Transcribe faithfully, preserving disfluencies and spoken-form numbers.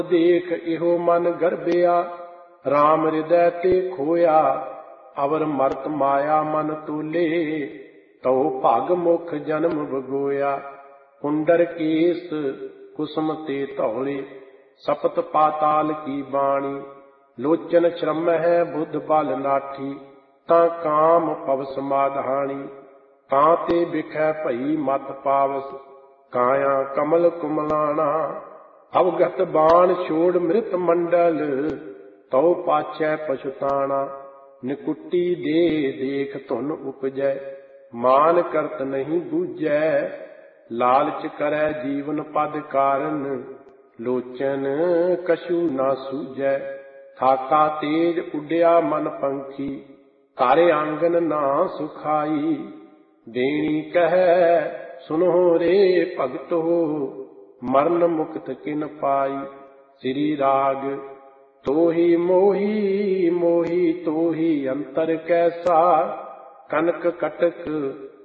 ਦੇਖ ਇਹੋ ਮਨ ਗਰਬਿਆ, ਰਾਮ ਹਿਰਦੈ ਤੇ ਖੋਇਆ। ਅਵਰ ਮਰਤ ਮਾਇਆ ਮਨ ਤੋਲੇ, ਤਉ ਭਗ ਮੁਖ ਜਨਮ ਬਗੋਇਆ। ਕੁੰਡਰ ਕੇਸ ਕੁਸਮ ਤੇ ਧੌਲੇ, ਸਪਤ ਪਾਤਾਲ ਕੀ ਬਾਣੀ। ਲੋਚਨ ਸ਼ਰਮ ਹੈ ਬੁੱਧ ਬਲ ਨਾਠੀ, ਤਾਂ ਕਾਮ ਪਵ ਸਮਾਧਾਣੀ। ਤਾਂ ਤੇ ਬਿਖੈ ਭਈ ਮਤ ਪਾਵਸ, ਕਾਇਆ ਕਮਲ ਕੁਮਲਾਣਾ। ਅਵਗਤ ਬਾਣ ਛੋੜ ਮ੍ਰਿਤ ਮੰਡਲ, ਤਉ ਪਾਛੈ ਪਛੁਤਾਣਾ। ਨਿਕੁੱਟੀ ਦੇ ਦੇਖ ਧੁਨ ਉਪਜੈ, ਮਾਨ ਕਰਤ ਨਹੀਂ ਬੂਝੈ। ਲਾਲਚ ਕਰੈ ਜੀਵਨ ਪਦ ਕਾਰਨ, ਲੋਚਨ ਕਛੂ ਨਾ ਸੂਝੈ। ਥਾਕਾ ਤੇਜ ਉੱਡਿਆ ਮਨ ਪੰਖੀ, ਘਰ ਆਂਗਨ ਨਾ ਸੁਖਾਈ। ਦੇਣੀ ਕਹਿ ਸੁਨਹੁ ਰੇ ਭਗਤੋ, ਮਰਨ ਮੁਕਤ ਕਿਨ ਪਾਈ। ਸ੍ਰੀ ਰਾਗ ਤੋਹੀ ਮੋਹੀ ਮੋਹੀ ਤੋਹੀ ਅੰਤਰ ਕੈਸਾ, ਕਨਕ ਕਟਕ